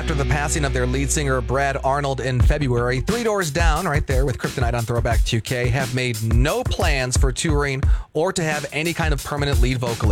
after the passing of their lead singer Brad Arnold in February, Three Doors Down, right there with Kryptonite on Throwback 2K, have made no plans for touring or to have any kind of permanent lead vocalist.